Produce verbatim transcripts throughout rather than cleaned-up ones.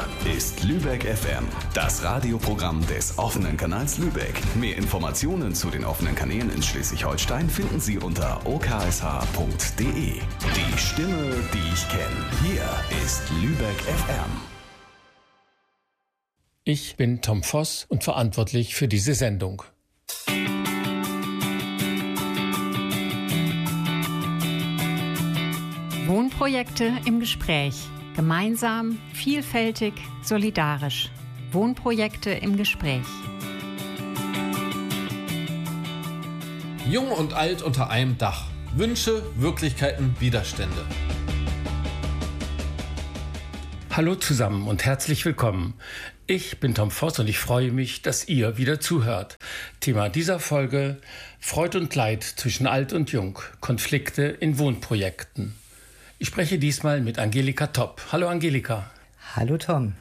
ist Lübeck F M, das Radioprogramm des offenen Kanals Lübeck. Mehr Informationen zu den offenen Kanälen in Schleswig-Holstein finden Sie unter o k s h punkt d e. Die Stimme, die ich kenne. Hier ist Lübeck F M. Ich bin Tom Voss und verantwortlich für diese Sendung. Wohnprojekte im Gespräch. Gemeinsam, vielfältig, solidarisch. Wohnprojekte im Gespräch. Jung und alt unter einem Dach. Wünsche, Wirklichkeiten, Widerstände. Hallo zusammen und herzlich willkommen. Ich bin Tom Voss und ich freue mich, dass ihr wieder zuhört. Thema dieser Folge: Freud und Leid zwischen Alt und Jung. Konflikte in Wohnprojekten. Ich spreche diesmal mit Angelika Topp. Hallo Angelika. Hallo Tom.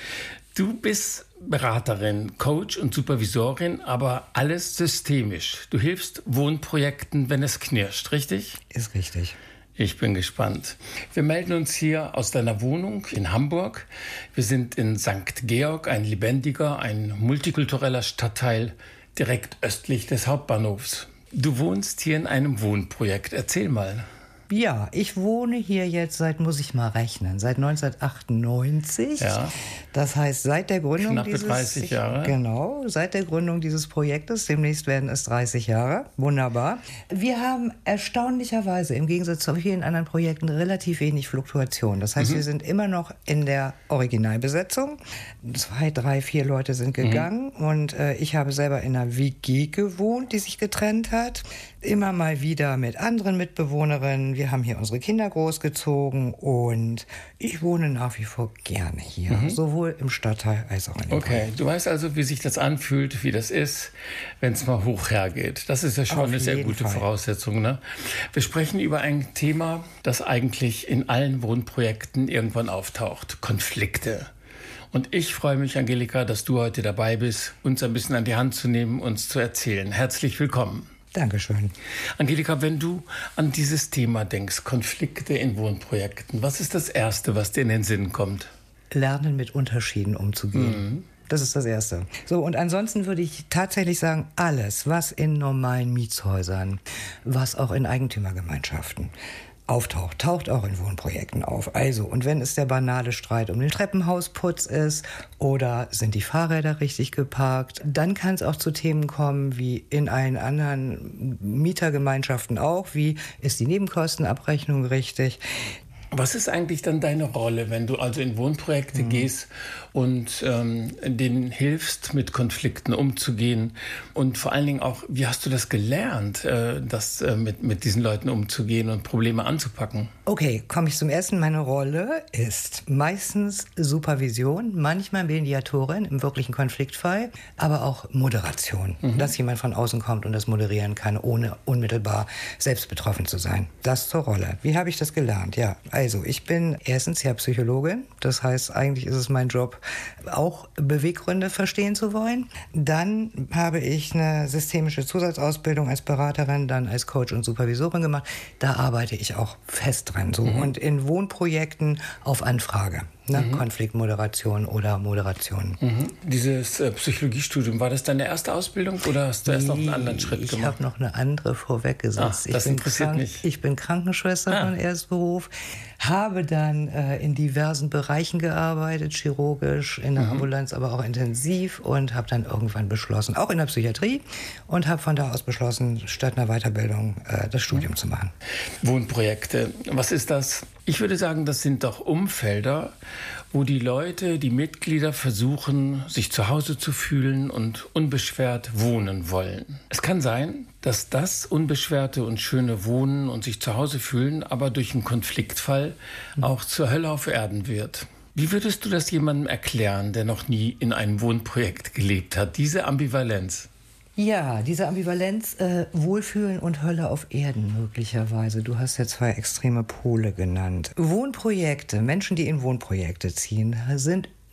Du bist Beraterin, Coach und Supervisorin, aber alles systemisch. Du hilfst Wohnprojekten, wenn es knirscht, richtig? Ist richtig. Ich bin gespannt. Wir melden uns hier aus deiner Wohnung in Hamburg. Wir sind in Sankt Georg, ein lebendiger, ein multikultureller Stadtteil direkt östlich des Hauptbahnhofs. Du wohnst hier in einem Wohnprojekt. Erzähl mal. Ja, ich wohne hier jetzt seit, muss ich mal rechnen, seit neunzehnhundertachtundneunzig. Ja. Das heißt, seit der Gründung Knappe dieses... dreißig Jahre. Genau, seit der Gründung dieses Projektes. Demnächst werden es dreißig Jahre. Wunderbar. Wir haben erstaunlicherweise im Gegensatz zu vielen anderen Projekten relativ wenig Fluktuation. Das heißt, mhm. wir sind immer noch in der Originalbesetzung. Zwei, drei, vier Leute sind gegangen. Mhm. Und äh, ich habe selber in einer W G gewohnt, die sich getrennt hat. Immer mal wieder mit anderen Mitbewohnerinnen. Wir haben hier unsere Kinder großgezogen und ich wohne nach wie vor gerne hier, mhm. sowohl im Stadtteil als auch in dem Okay, Projekt. du weißt also, wie sich das anfühlt, wie das ist, wenn es mal hoch hergeht. Das ist ja schon Auf eine sehr jeden gute Fall. Voraussetzung. Ne? Wir sprechen über ein Thema, das eigentlich in allen Wohnprojekten irgendwann auftaucht: Konflikte. Und ich freue mich, Angelika, dass du heute dabei bist, uns ein bisschen an die Hand zu nehmen, uns zu erzählen. Herzlich willkommen. Dankeschön. Angelika, wenn du an dieses Thema denkst, Konflikte in Wohnprojekten, was ist das Erste, was dir in den Sinn kommt? Lernen, mit Unterschieden umzugehen. Mhm. Das ist das Erste. So, und ansonsten würde ich tatsächlich sagen, alles, was in normalen Mietshäusern, was auch in Eigentümergemeinschaften auftaucht, taucht auch in Wohnprojekten auf. Also, und wenn es der banale Streit um den Treppenhausputz ist oder sind die Fahrräder richtig geparkt, dann kann es auch zu Themen kommen wie in allen anderen Mietergemeinschaften auch, wie ist die Nebenkostenabrechnung richtig. Was ist eigentlich dann deine Rolle, wenn du also in Wohnprojekte mhm. gehst und ähm, denen hilfst, mit Konflikten umzugehen? Und vor allen Dingen auch, wie hast du das gelernt, äh, das, äh, mit, mit diesen Leuten umzugehen und Probleme anzupacken? Okay, komme ich zum Ersten. Meine Rolle ist meistens Supervision, manchmal Mediatorin im wirklichen Konfliktfall, aber auch Moderation. Mhm. Dass jemand von außen kommt und das moderieren kann, ohne unmittelbar selbst betroffen zu sein. Das zur Rolle. Wie habe ich das gelernt? Ja, also ich bin erstens ja Psychologin. Das heißt, eigentlich ist es mein Job, auch Beweggründe verstehen zu wollen. Dann habe ich eine systemische Zusatzausbildung als Beraterin, dann als Coach und Supervisorin gemacht. Da arbeite ich auch fest dran. So. Mhm. Und in Wohnprojekten auf Anfrage. Ne? Mhm. Konfliktmoderation oder Moderation. Mhm. Dieses äh, Psychologiestudium, war das deine erste Ausbildung oder hast du erst noch einen anderen Schritt ich gemacht? Ich habe noch eine andere vorweggesetzt. Ach, das ich interessiert krank, mich. Ich bin Krankenschwester ah. von Erstberuf, habe dann äh, in diversen Bereichen gearbeitet, chirurgisch, in der mhm. Ambulanz, aber auch intensiv und habe dann irgendwann beschlossen, auch in der Psychiatrie, und habe von da aus beschlossen, statt einer Weiterbildung äh, das Studium mhm. zu machen. Wohnprojekte, was ist das? Ich würde sagen, das sind doch Umfelder, wo die Leute, die Mitglieder versuchen, sich zu Hause zu fühlen und unbeschwert wohnen wollen. Es kann sein, dass das unbeschwerte und schöne Wohnen und sich zu Hause fühlen, aber durch einen Konfliktfall auch zur Hölle auf Erden wird. Wie würdest du das jemandem erklären, der noch nie in einem Wohnprojekt gelebt hat, diese Ambivalenz? Ja, diese Ambivalenz, äh, Wohlfühlen und Hölle auf Erden möglicherweise. Du hast ja zwei extreme Pole genannt. Wohnprojekte, Menschen, die in Wohnprojekte ziehen, sind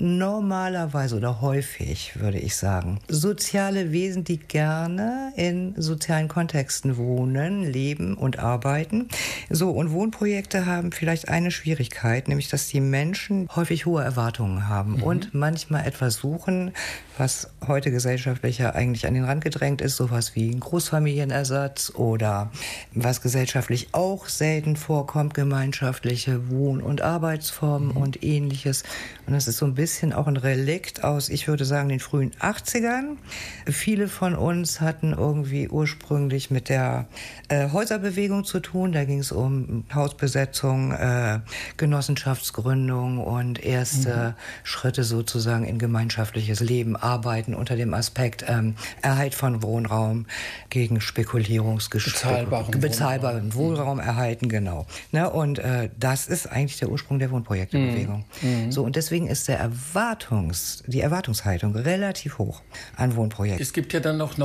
normalerweise oder häufig, würde ich sagen, soziale Wesen, die gerne in sozialen Kontexten wohnen, leben und arbeiten. So, und Wohnprojekte haben vielleicht eine Schwierigkeit, nämlich dass die Menschen häufig hohe Erwartungen haben mhm. und manchmal etwas suchen, was heute gesellschaftlich ja eigentlich an den Rand gedrängt ist, sowas wie ein Großfamilienersatz oder was gesellschaftlich auch selten vorkommt, gemeinschaftliche Wohn- und Arbeitsformen mhm. und Ähnliches. Und das ist so ein bisschen auch ein Relikt aus, ich würde sagen, den frühen achtzigern. Viele von uns hatten irgendwie ursprünglich mit der äh, Häuserbewegung zu tun. Da ging es um Hausbesetzung, äh, Genossenschaftsgründung und erste mhm. Schritte sozusagen in gemeinschaftliches Leben, Arbeiten unter dem Aspekt ähm, Erhalt von Wohnraum gegen Spekulierungsgeschichte. Bezahlbaren, bezahlbaren Wohnraum, Wohnraum erhalten, genau. Ne, und äh, das ist eigentlich der Ursprung der Wohnprojektebewegung. Mhm. So, und deswegen ist der Erwartungs, die Erwartungshaltung relativ hoch an Wohnprojekten. Es gibt ja dann noch